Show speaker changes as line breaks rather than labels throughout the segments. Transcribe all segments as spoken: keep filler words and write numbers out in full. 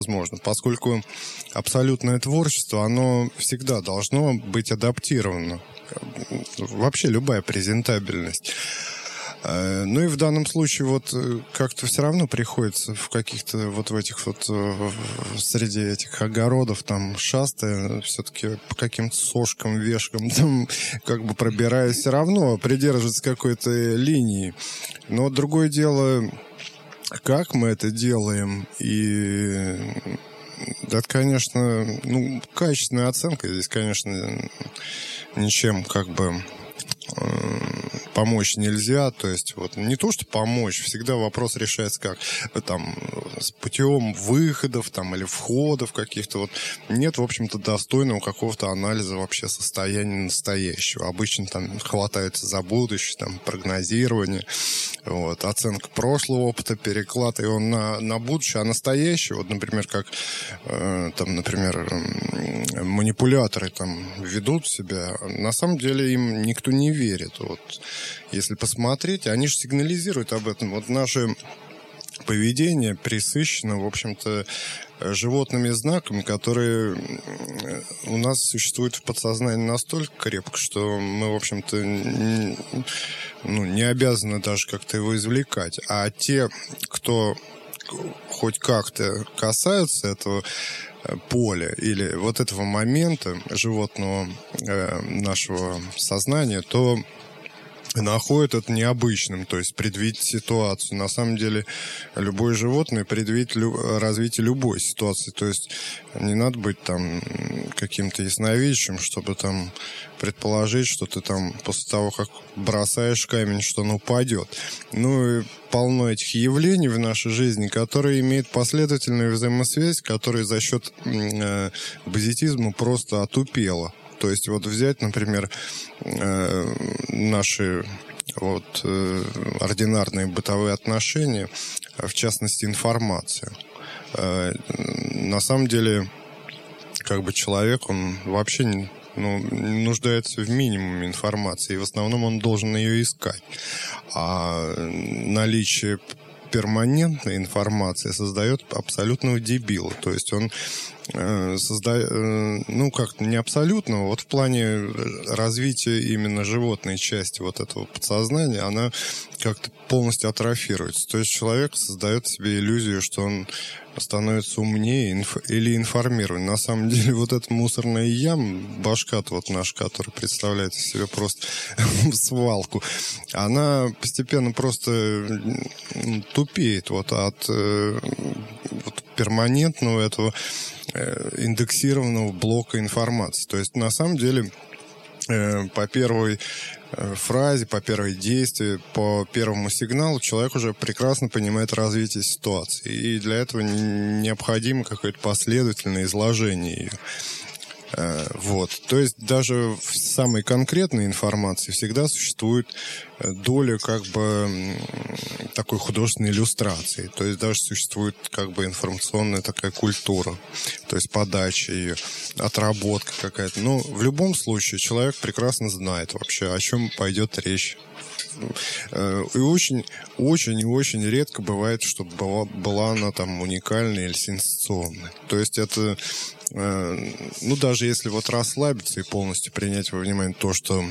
возможно, поскольку абсолютное творчество, оно всегда должно быть адаптировано. Вообще любая презентабельность. Ну и в данном случае вот как-то все равно приходится в каких-то вот в этих вот среди этих огородов там шастая, все-таки по каким-то сошкам, вешкам там как бы пробираясь, все равно придерживаться какой-то линии. Но другое дело, как мы это делаем, и это, конечно, ну, качественная оценка здесь, конечно, ничем как бы помочь нельзя, то есть вот не то, что помочь, всегда вопрос решается как там с путем выходов там или входов каких-то вот нет, в общем-то, достойного какого-то анализа вообще состояния настоящего. Обычно там хватается за будущее, там прогнозирование, вот, оценка прошлого опыта, переклад его на, на будущее, а настоящее, вот, например, как э, там, например, э, манипуляторы там ведут себя, на самом деле им никто не верит. Вот, если посмотреть, они же сигнализируют об этом. Вот наше поведение пресыщено, в общем-то, животными знаками, которые у нас существуют в подсознании настолько крепко, что мы, в общем-то, не, ну, не обязаны даже как-то его извлекать. А те, кто хоть как-то касаются этого поля или вот этого момента животного э, нашего сознания, то находят это необычным, то есть предвидеть ситуацию. На самом деле любое животное предвидит лю- развитие любой ситуации, то есть не надо быть там каким-то ясновидящим, чтобы там предположить, что ты там после того, как бросаешь камень, что он упадет. Ну и полно этих явлений в нашей жизни, которые имеют последовательную взаимосвязь, которые за счет э, базитизма просто отупела. То есть вот взять, например, э, наши вот, э, ординарные бытовые отношения, в частности, информация. Э, на самом деле, как бы человек, он вообще не, ну, нуждается в минимуме информации, и в основном он должен ее искать. А наличие перманентной информации создает абсолютного дебила. То есть он э, создает, э, ну, как-то не абсолютного, вот в плане развития именно животной части вот этого подсознания, она как-то полностью атрофируется. То есть человек создает себе иллюзию, что он становится умнее инф- или информирован. На самом деле вот эта мусорная яма, башка-то вот наша, которая представляет из себя просто свалку, она постепенно просто тупеет вот от э, вот перманентного этого э, индексированного блока информации. То есть на самом деле э, по первой фразе, по первой действии, по первому сигналу человек уже прекрасно понимает развитие ситуации. И для этого необходимо какое-то последовательное изложение ее. Вот. То есть даже в самой конкретной информации всегда существует доля как бы такой художественной иллюстрации. То есть даже существует как бы информационная такая культура. То есть подача ее, отработка какая-то. Но в любом случае человек прекрасно знает вообще, о чем пойдет речь. И очень, очень и очень редко бывает, чтобы была, была она там уникальная или сенсационная. То есть это, ну, даже если вот расслабиться и полностью принять во внимание то, что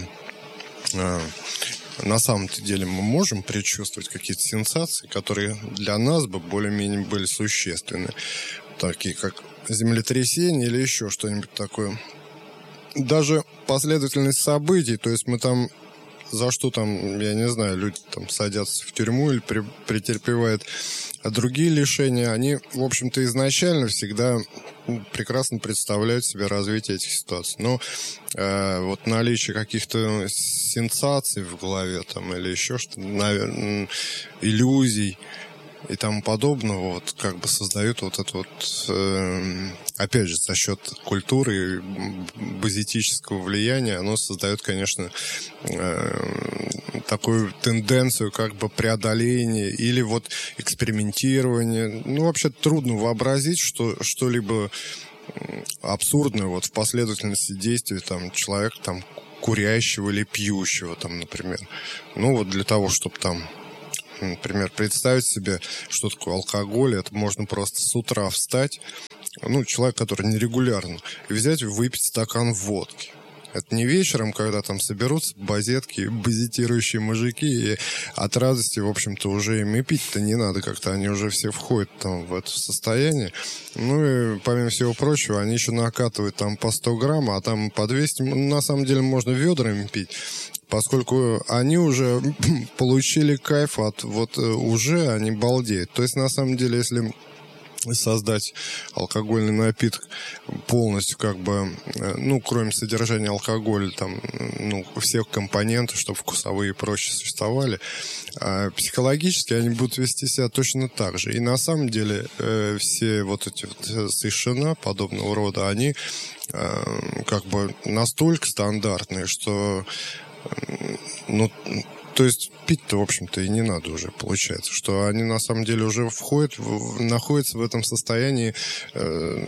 на самом-то деле мы можем предчувствовать какие-то сенсации, которые для нас бы более-менее были существенны, такие как землетрясение или еще что-нибудь такое. Даже последовательность событий, то есть мы там за что там, я не знаю, люди там садятся в тюрьму или при, претерпевают а другие лишения, они, в общем-то, изначально всегда прекрасно представляют себе развитие этих ситуаций. Но э, вот наличие каких-то сенсаций в голове там или еще что-то, наверное, иллюзий и тому подобного, вот как бы создают вот это вот, э, опять же, за счет культуры и базитического влияния, оно создает, конечно, э, такую тенденцию как бы преодоления или вот экспериментирования. Ну, вообще трудно вообразить, что что-либо абсурдное вот в последовательности действий там человека там курящего или пьющего там, например. Ну, вот для того, чтобы там например, представить себе, что такое алкоголь. Это можно просто с утра встать, ну, человек, который нерегулярно, и взять и выпить стакан водки. Это не вечером, когда там соберутся базетки, базитирующие мужики, и от радости, в общем-то, уже им и пить-то не надо, как-то они уже все входят там в это состояние. Ну и, помимо всего прочего, они еще накатывают там по сто грамм, а там по двести, на самом деле, можно ведрами пить, поскольку они уже получили кайф от, вот уже они балдеют. То есть, на самом деле, если создать алкогольный напиток полностью, как бы, ну, кроме содержания алкоголя, там, ну, всех компонентов, чтобы вкусовые и прочее существовали, а психологически они будут вести себя точно так же. И на самом деле э, все вот эти вот совершенно подобного рода, они э, как бы настолько стандартные, что, э, ну, то есть пить-то, в общем-то, и не надо уже, получается, что они на самом деле уже входят, в, находятся в этом состоянии э,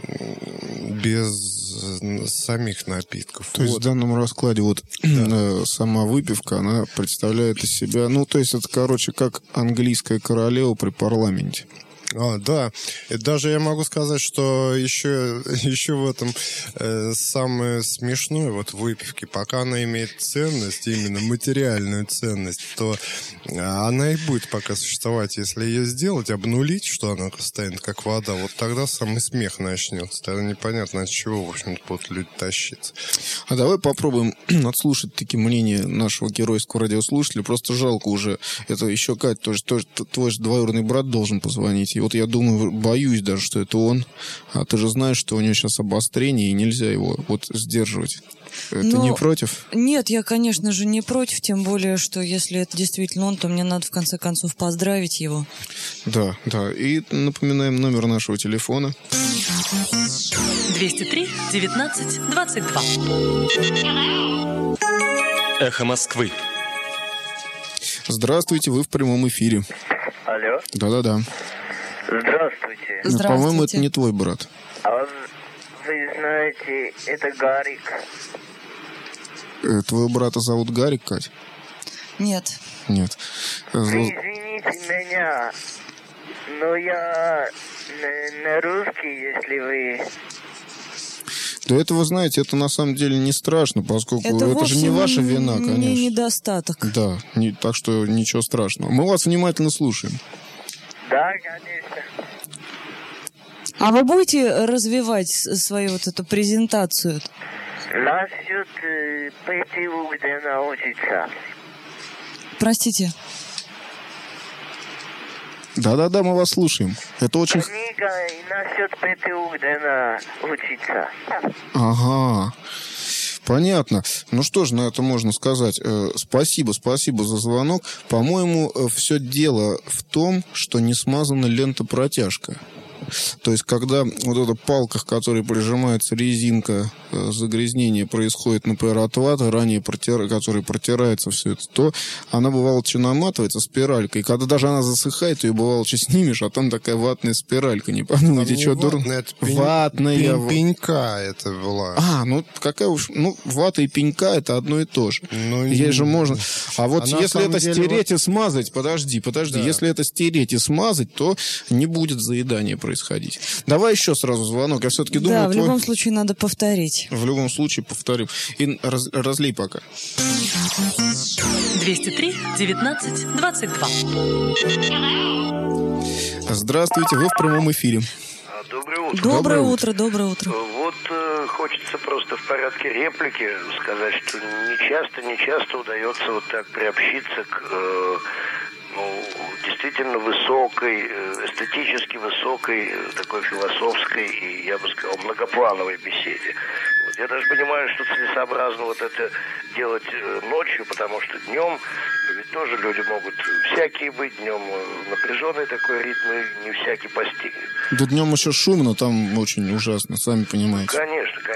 без самих напитков.
То вот. Есть в данном раскладе вот да. сама выпивка, она представляет из себя, ну, то есть это, короче, как английская королева при парламенте.
А, да, и даже я могу сказать, что еще, еще в этом э, самое смешное вот в выпивке, пока она имеет ценность, именно материальную ценность, то она и будет пока существовать. Если ее сделать, обнулить, что она станет как вода, вот тогда самый смех начнется. Тогда непонятно, от чего, в общем-то, будут люди тащиться.
А давай попробуем отслушать такие мнения нашего геройского радиослушателя. Просто жалко уже. Это еще, Кать, тоже, тоже твой же двоюродный брат должен позвонить. И вот я думаю, боюсь даже, что это он. А ты же знаешь, что у него сейчас обострение, и нельзя его вот сдерживать. Это ну, не против?
Нет, я, конечно же, не против, тем более, что если это действительно он, то мне надо, в конце концов, поздравить его.
Да, да. И напоминаем номер нашего телефона.
двести три девятнадцать двадцать два. Эхо Москвы.
Здравствуйте, вы в прямом эфире.
Алло.
Да-да-да.
Здравствуйте.
Здравствуйте.
По-моему, это не твой брат.
А вы, вы знаете, это Гарик.
Э, твоего брата зовут Гарик, Кать?
Нет.
Нет.
Вы извините меня, но я на, на русский, если вы...
Да это, вы знаете, это на самом деле не страшно, поскольку это, это же не ваша вина, конечно.
Не недостаток.
Да, не, так что ничего страшного. Мы вас внимательно слушаем.
Да, конечно.
А вы будете развивать свою вот эту презентацию?
Насчет э, ПТУ, где научиться.
Простите.
Да-да-да, мы вас слушаем. Это очень...
Книга и насчет ПТУ, где научиться.
Ага. Понятно. Ну что ж, на это можно сказать. Э, спасибо, спасибо за звонок. По-моему, э, все дело в том, что не смазана лента-протяжка. То есть, когда вот эта палка, к которой прижимается резинка, э, загрязнение происходит, например, от ваты, ранее протир... который протирается все это, то она, бывало, что наматывается спиралькой. И когда даже она засыхает, ее, бывало, что снимешь, а там такая ватная спиралька. Не подумайте, что дурно.
Это пень...
Ватная.
Пень... Пенька это была.
А, ну, какая уж... Ну, вата и пенька — это одно и то же.
Ну,
ей же можно... А вот
а
если это
деле
стереть
вот...
и смазать... Подожди, подожди. Да. Если это стереть и смазать, то не будет заедания происходить. Давай еще сразу звонок. Я все-таки думаю...
Да, в
твой...
любом случае надо повторить.
В любом случае повторим. И раз... разлей пока.
двести три девятнадцать двадцать два.
Здравствуйте, вы в прямом эфире.
Доброе утро.
Доброе,
Доброе
утро, утро, доброе утро.
Вот э, хочется просто в порядке реплики сказать, что не часто, не часто удается вот так приобщиться к... Э, ну, действительно высокой, эстетически высокой, такой философской и, я бы сказал, многоплановой беседе. Вот я даже понимаю, что целесообразно вот это делать ночью, потому что днем ведь тоже люди могут всякие быть, днем напряженный такой ритм, и не всякий постигнет.
Да днем еще шумно, там очень ужасно, сами понимаете.
Конечно, конечно. А вот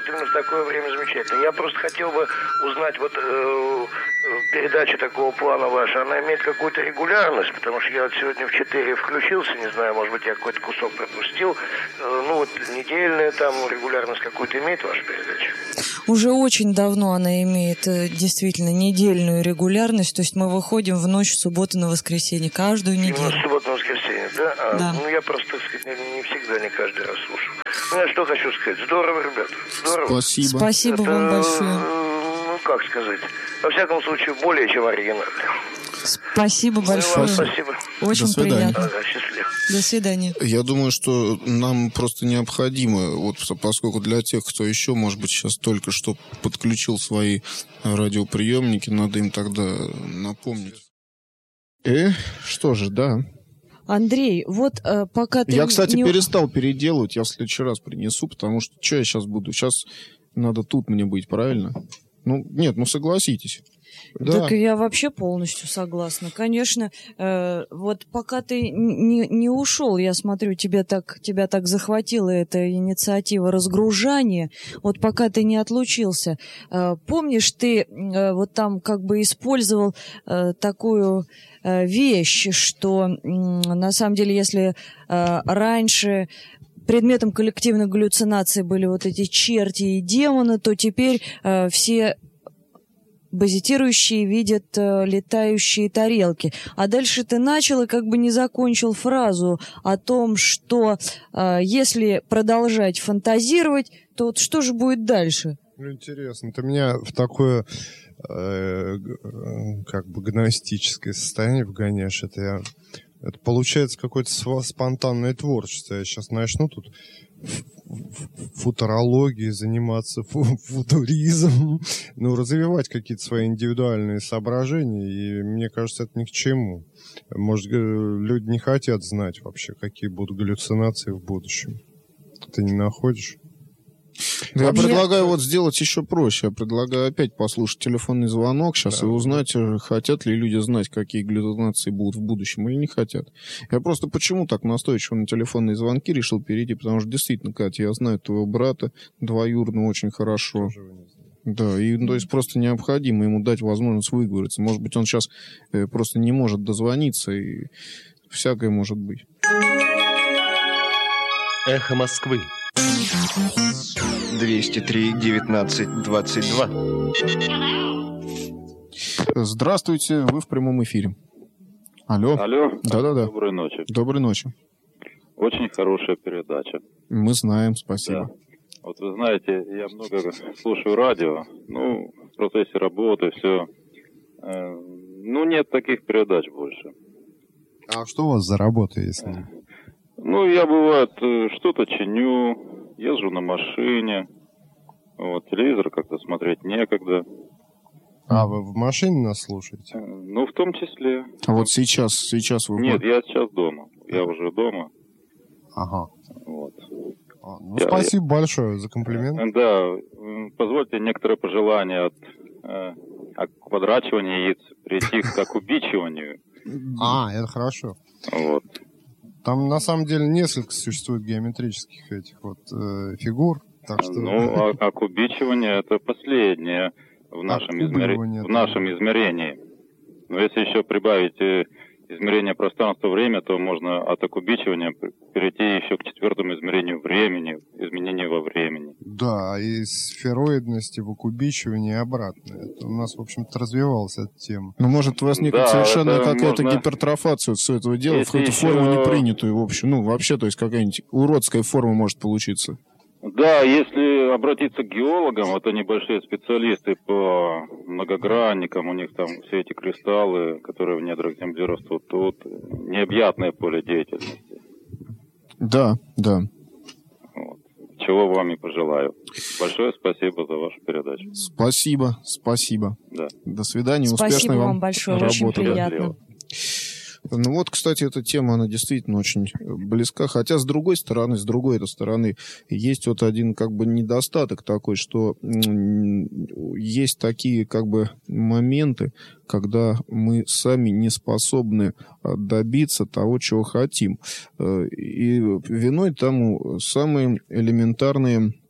вот именно в такое время замечательно. Я просто хотел бы узнать, вот э, передача такого плана ваша, она имеет какую-то регулярность, потому что я вот сегодня в четыре включился, не знаю, может быть, я какой-то кусок пропустил. Э, ну вот недельная там регулярность какую-то имеет ваша передача?
Уже очень давно она имеет э, действительно недельную регулярность, то есть мы выходим в ночь с субботы на воскресенье, каждую неделю.
Именно с субботы на воскресенье, да? А,
Да.
Ну я просто, так сказать, не, не всегда, не каждый раз слушаю. Ну я что хочу сказать, здорово, ребята, здорово.
Спасибо.
Спасибо
Это,
вам большое.
Ну, как сказать, во всяком случае, более чем оригинально.
Спасибо
Ну, и вам
большое.
спасибо.
Очень
До свидания.
приятно.
Ага, счастливо.
До свидания.
Я думаю, что нам просто необходимо, вот поскольку для тех, кто еще, может быть, сейчас только что подключил свои радиоприемники, надо им тогда напомнить. Э, что же, да.
Андрей, вот э, пока ты...
Я, кстати,
не...
перестал переделывать, я в следующий раз принесу, потому что что я сейчас буду? Сейчас надо тут мне быть, правильно? Ну, нет, ну согласитесь. Да.
Так я вообще полностью согласна. Конечно, э, вот пока ты не, не ушел, я смотрю, тебе так, тебя так захватила эта инициатива разгружания. Вот пока ты не отлучился, э, помнишь, ты э, вот там как бы использовал э, такую э, вещь, что э, на самом деле, если э, раньше предметом коллективных галлюцинаций были вот эти черти и демоны, то теперь э, все базитирующие видят э, летающие тарелки. А дальше ты начал и как бы не закончил фразу о том, что э, если продолжать фантазировать, то вот что же будет дальше?
Ну, интересно. Ты меня в такое э, как бы гностическое состояние вгоняешь. Это, я, это получается какое-то спонтанное творчество. Я сейчас начну тут футурологией заниматься, фу футуризмом, ну, развивать какие-то свои индивидуальные соображения, и мне кажется, это ни к чему. Может, люди не хотят знать вообще, какие будут галлюцинации в будущем. Ты не находишь?
Да я
Вообще-
предлагаю вот сделать еще проще. Я предлагаю опять послушать телефонный звонок сейчас
Да.
и узнать, э, хотят ли люди знать, какие галлюцинации будут в будущем или не хотят. Я просто почему так настойчиво на телефонные звонки решил перейти, потому что действительно, Катя, я знаю твоего брата двоюродного очень хорошо.
Тоже вы не знаете.
Да, и ну, то есть просто необходимо ему дать возможность выговориться. Может быть, он сейчас э, просто не может дозвониться, и всякое может быть.
Эхо Москвы.
двести три девятнадцать двадцать два.
Здравствуйте, вы в прямом эфире. Алло.
Алло.
Да-да-да.
Доброй ночи.
Доброй ночи.
Очень хорошая передача.
Мы знаем, спасибо.
Да. Вот вы знаете, я много слушаю радио, ну, в процессе работы, все. Э, ну, нет таких передач больше.
А что у вас за работа, если...
Ну, я, бывает, э, что-то чиню, езжу на машине, вот, телевизор как-то смотреть некогда.
А, вы в машине нас слушаете?
Э, ну, в том числе.
А вот сейчас, сейчас вы...
Нет, я сейчас дома. Я уже дома.
Ага.
Вот.
А, ну,
Я-
спасибо большое за комплимент.
Э, Да, м, позвольте некоторые пожелания от э, от квадрачивания яиц перейти к окубичиванию.
А, это хорошо.
Вот.
Там на самом деле несколько существует геометрических этих вот э, фигур, так что...
Ну, а, окубичивание это последнее в нашем, измере-
Окубливание,
в
да.
нашем измерении. Но если еще прибавить э, измерение пространства-время, то можно от окубичивания п- перейти еще к четвертому измерению времени, изменению во времени.
Да, и сфероидности в окубичивании и обратно. Это у нас, в общем-то, развивалась эта тема.
Ну, может возникнуть
Да,
совершенно
это
какая-то
можно-
гипертрофация всего этого дела, в
Если
какую-то
еще-
форму непринятую, в общем. Ну, вообще, то есть какая-нибудь уродская форма может получиться.
Да, если обратиться к геологам, вот они большие специалисты по многогранникам, у них там все эти кристаллы, которые в недрах Земли растут, тут необъятное поле деятельности.
Да, да.
Вот. Чего вам и пожелаю. Большое спасибо за вашу передачу.
Спасибо, спасибо.
Да.
До свидания,
Спасибо
успешной
вам
вам
большое,
работы.
очень приятно.
Ну вот, кстати, эта тема, она действительно очень близка. Хотя, с другой стороны, с другой этой стороны, есть вот один как бы недостаток такой, что м, есть такие как бы моменты, когда мы сами не способны а, добиться того, чего хотим. Э, И виной тому самые элементарные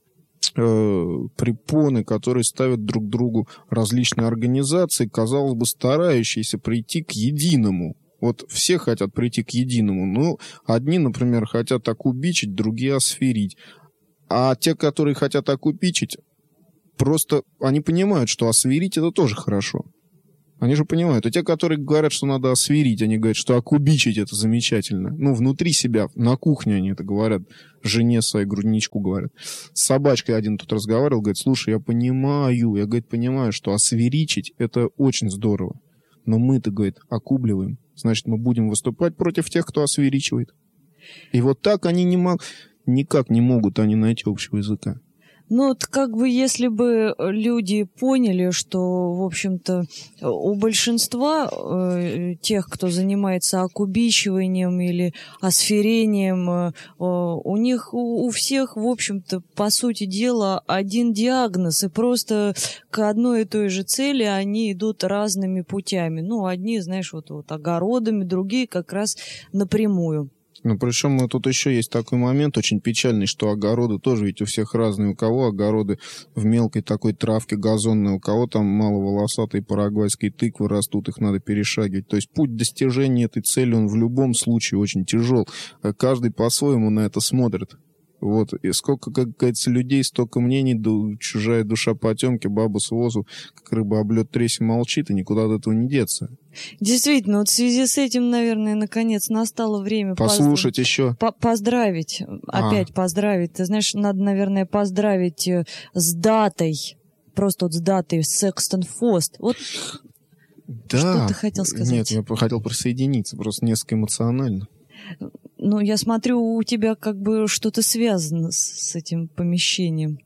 препоны, которые ставят друг другу различные организации, казалось бы, старающиеся прийти к единому. Вот все хотят прийти к единому. Ну, одни, например, хотят окубичить, другие осферить. А те, которые хотят окубичить, просто они понимают, что осферить — это тоже хорошо. Они же понимают. А те, которые говорят, что надо освирить, они говорят, что окубичить — это замечательно. Ну, внутри себя, на кухне они это говорят. Жене своей, грудничку говорят. С собачкой один тут разговаривал, говорит: слушай, я понимаю, я, говорит, понимаю, что освиричить — это очень здорово. Но мы-то, говорит, окубливаем. Значит, мы будем выступать против тех, кто освиричивает. И вот так они не мог... никак не могут они найти общего языка.
Ну, вот как бы если бы люди поняли, что, в общем-то, у большинства э, тех, кто занимается окубичиванием или осферением, э, у них, у, у всех, в общем-то, по сути дела, один диагноз, и просто к одной и той же цели они идут разными путями. Ну, одни, знаешь, вот, вот огородами, другие как раз напрямую.
Ну, причем тут еще есть такой момент очень печальный, что огороды тоже ведь у всех разные. У кого огороды в мелкой такой травке газонной, у кого там маловолосатой парагвайской тыквы растут, их надо перешагивать. То есть путь достижения этой цели, он в любом случае очень тяжел. Каждый по-своему на это смотрит. Вот. И сколько, как говорится, людей, столько мнений, чужая душа потемки, баба с возу, как рыба об лед тресь молчит, и никуда от этого не деться.
Действительно, вот в связи с этим, наверное, наконец настало время
послушать позд... еще.
По поздравить, опять а. поздравить. Ты знаешь, надо, наверное, поздравить с датой, просто вот с датой Сексton Фост. Вот
да.
Что ты хотел сказать?
Нет, я хотел присоединиться, просто несколько эмоционально.
Ну, я смотрю, у тебя как бы что-то связано с, с этим помещением.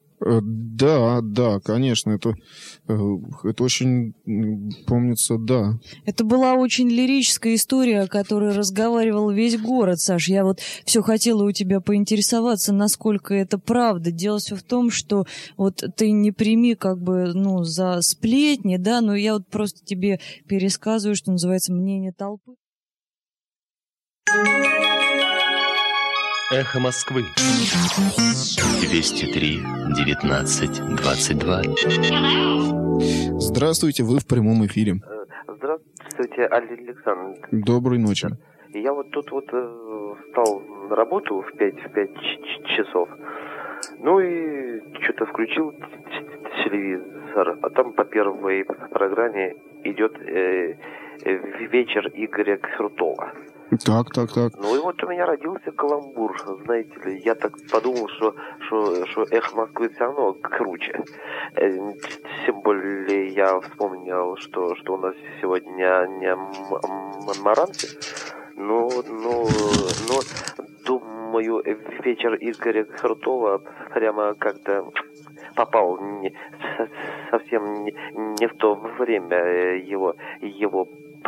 Да, да, конечно, это, это очень, помнится, да.
Это была очень лирическая история, о которой разговаривал весь город, Саш. Я вот все хотела у тебя поинтересоваться, насколько это правда. Дело все в том, что вот ты не прими как бы, ну, за сплетни, да, но я вот просто тебе пересказываю, что называется, мнение толпы.
Эхо Москвы.
двести три девятнадцать двадцать два.
Здравствуйте, вы в прямом эфире.
Здравствуйте, Александр.
Доброй ночи.
Я вот тут вот э, встал на работу в пять, в пять часов. Ну и что-то включил телевизор, а там по первой программе идет э, вечер Игоря Крутого.
Так, так, так.
Ну и вот у меня родился каламбур, знаете ли. Я так подумал, что, что, что «Эхо Москвы» все равно круче. Тем более я вспомнил, что, что у нас сегодня не Монмаранси. Ну, ну, ну, думаю, вечер Игоря Крутого прямо как-то попал не, совсем не, не в то время его, его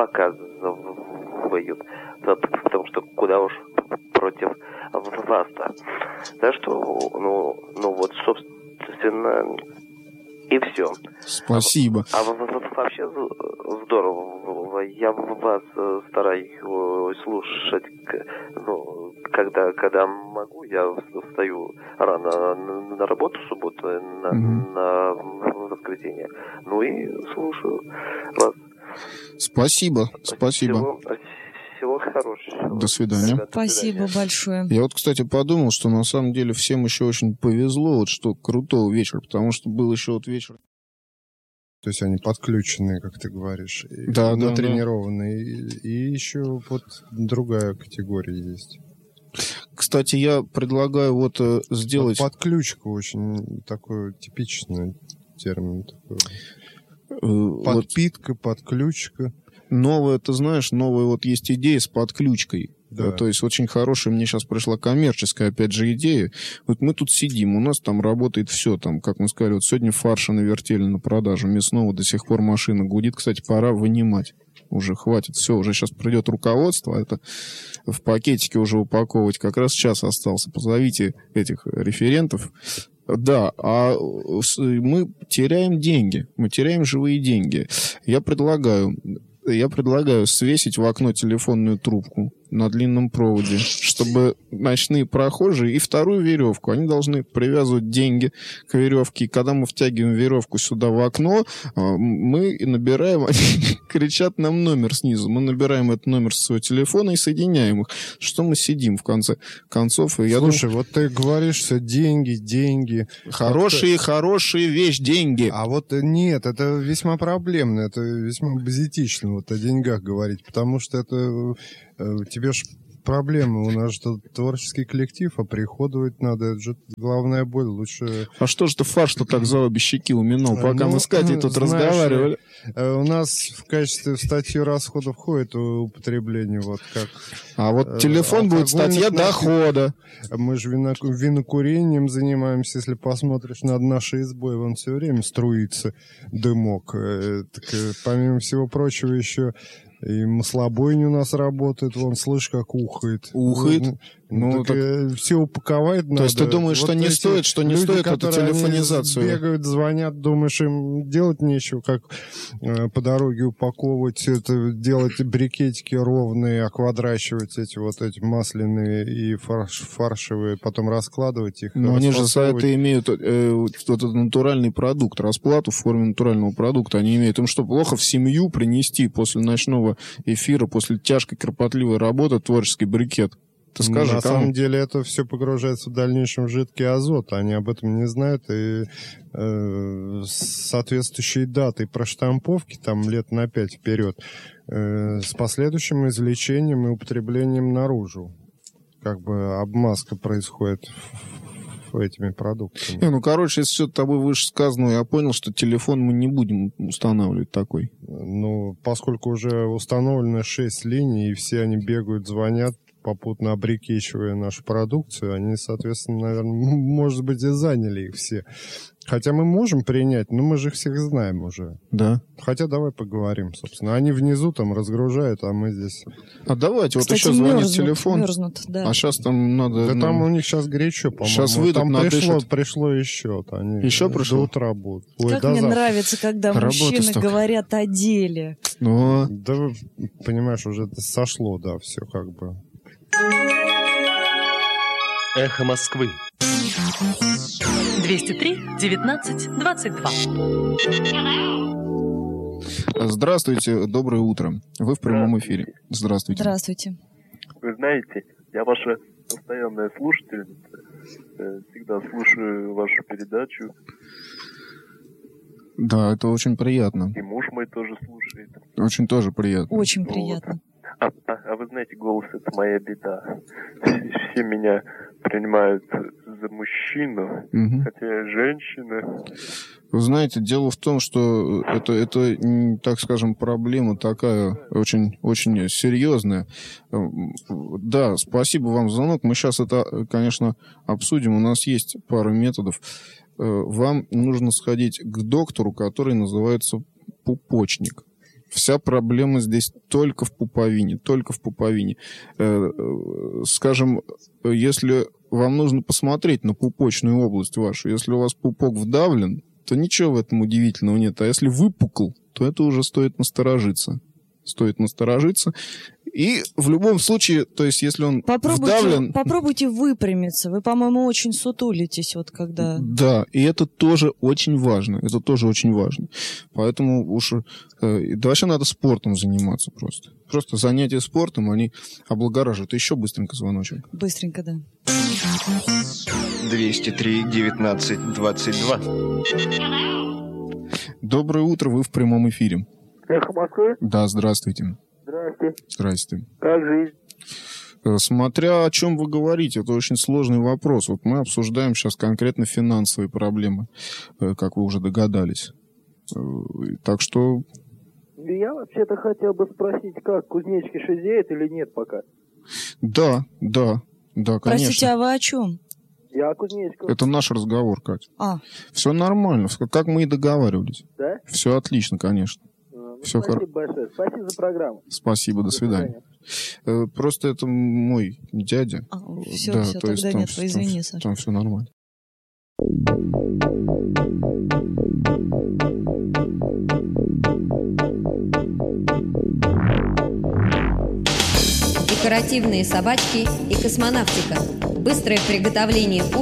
показывают, потому что куда уж против вас-то. Так что, ну, ну вот, собственно, и все.
Спасибо.
А, а вообще здорово. Я вас стараюсь слушать, ну, когда, когда могу. Я встаю рано на работу в субботу, на, mm-hmm. на воскресенье. Ну и слушаю вас.
Спасибо, спасибо.
Всего, всего хорошего.
До свидания.
До Спасибо свидания. Большое.
Я вот, кстати, подумал, что на самом деле всем еще очень повезло, вот что крутого вечера, потому что был еще вот вечер.
То есть они подключенные, как ты говоришь, и
да,
натренированные,
да, да.
И, и еще вот другая категория есть.
Кстати, я предлагаю вот сделать...
Вот подключка очень такой типичный термин такой. Подпитка, вот. Подключка.
Новая, ты знаешь, новая вот есть идея с подключкой. Да. То есть очень хорошая, мне сейчас пришла коммерческая, опять же, идея. Вот мы тут сидим, у нас там работает все, там, как мы сказали, вот сегодня фарша навертели на продажу мясного, до сих пор машина гудит, кстати, пора вынимать. Уже хватит, все, уже сейчас придет руководство, это в пакетике уже упаковывать, как раз час остался. Позовите этих референтов. Да, а мы теряем деньги, мы теряем живые деньги. Я предлагаю, я предлагаю свесить в окно телефонную трубку на длинном проводе, чтобы ночные прохожие и вторую веревку, они должны привязывать деньги к веревке, и когда мы втягиваем веревку сюда в окно, мы набираем, они кричат нам номер снизу, мы набираем этот номер со своего телефона и соединяем их, что мы сидим в конце концов. И я
Слушай,
думаю,
вот ты говоришь все деньги, деньги.
Хорошие,
вот,
хорошие вещь, деньги.
А вот нет, это весьма проблемно, это весьма базитично вот о деньгах говорить, потому что это э, тебе ж проблемы, у нас же творческий коллектив, а приходовать надо, это же главная боль, лучше...
А что же ты фарш-то так за обе щеки уминал, пока
ну,
мы с Катей тут знаешь, разговаривали?
У нас в качестве статьи расходов входит употребление вот как...
А вот телефон будет статья
напит...
дохода.
Мы же вино... винокурением занимаемся, если посмотришь над нашей избой, вон все время струится дымок. Так, помимо всего прочего еще... И маслобойня у нас работает, вон, слышь, как ухает.
Ухает?
Ну,
ну,
так, так... все упаковать надо.
То есть ты думаешь, вот что не стоит, что не люди, стоит эту телефонизацию?
Бегают, звонят, думаешь, им делать нечего, как э, по дороге упаковывать это, делать брикетики ровные, оквадрачивать эти вот эти масляные и фарш, фаршевые, потом раскладывать их.
Но они же за это имеют э, вот этот натуральный продукт, расплату в форме натурального продукта. Они имеют. Им что, плохо в семью принести после ночного эфира, после тяжкой, кропотливой работы творческий брикет? Ты скажи,
на
кому?
самом деле это все погружается в дальнейшем в жидкий азот. Они об этом не знают. И э, соответствующие даты проштамповки, там лет на пять вперед, э, с последующим извлечением и употреблением наружу. Как бы обмазка происходит этими продуктами.
Не, ну, короче, если все тобой вышесказанного, я понял, что телефон мы не будем устанавливать такой.
Ну, поскольку уже установлено шесть линий, и все они бегают, звонят, попутно обрекечивая нашу продукцию, они, соответственно, наверное, может быть, и заняли их все. Хотя мы можем принять, но мы же их всех знаем уже.
Да.
Хотя давай поговорим, собственно. Они внизу там разгружают, а мы здесь...
А давайте,
Кстати,
вот еще звонит
мерзнут,
телефон.
Мерзнут, да.
А сейчас там надо...
Да
ну...
там у них сейчас горячо, по-моему.
Сейчас выйдут,
там пришло,
надышат.
пришло еще. Они
еще пришло?
До утра будут. Ой,
как
до
мне
завтра.
нравится, когда
Работы
мужчины
столько.
говорят о деле.
Но...
Да, понимаешь, уже это сошло, да, все как бы...
Эхо Москвы. двести три девятнадцать двадцать два.
Здравствуйте, доброе утро. Вы в прямом эфире. Здравствуйте.
Здравствуйте.
Вы знаете, я ваша постоянная слушательница. Всегда слушаю вашу передачу.
Да, это очень приятно.
И муж мой тоже слушает.
Очень тоже приятно.
Очень приятно.
А, а, а вы знаете, голос — это моя беда. Все меня принимают за мужчину,
угу.
хотя я женщина.
Вы знаете, дело в том, что это, это, так скажем, проблема такая очень, очень серьезная. Да, спасибо вам за звонок. Мы сейчас это, конечно, обсудим. У нас есть пара методов. Вам нужно сходить к доктору, который называется пупочник. Вся проблема здесь только в пуповине, только в пуповине. Скажем, если вам нужно посмотреть на пупочную область вашу, если у вас пупок вдавлен, то ничего в этом удивительного нет. А если выпукл, то это уже стоит насторожиться. Стоит насторожиться. И в любом случае, то есть если он
попробуйте,
вдавлен...
Попробуйте выпрямиться. Вы, по-моему, очень сутулитесь, вот когда...
Да, и это тоже очень важно. Это тоже очень важно. Поэтому уж... Э, да вообще надо спортом заниматься просто. Просто занятия спортом, они облагораживают. Еще быстренько звоночек.
Быстренько, да.
двести три девятнадцать двадцать два.
Доброе утро, вы в прямом эфире.
Эхо Москвы?
Да, здравствуйте.
Здравствуйте.
Здрасте.
Как жизнь?
Смотря о чем вы говорите, это очень сложный вопрос. Вот мы обсуждаем сейчас конкретно финансовые проблемы, как вы уже догадались. Так что...
Я вообще-то хотел бы спросить, как кузнечики шизеют или нет пока?
Да, да, да, конечно.
Простите, а вы о чем?
Я о кузнечиках.
Это наш разговор, Катя.
А.
Все нормально, как мы и договаривались.
Да?
Все отлично, конечно.
Ну,
Все
спасибо
хор...
большое. Спасибо за программу.
Спасибо, до, до свидания. свидания. Просто это мой дядя.
А, все,
да,
все,
то
тогда
есть там,
нет, извини,
там,
Саша.
Там все нормально.
декоративные собачки и космонавтика. Быстрое приготовление ужина